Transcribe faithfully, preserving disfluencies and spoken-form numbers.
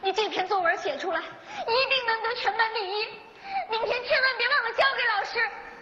你这篇作文写出来，一定能得全班第一。明天千万别忘了交给老师。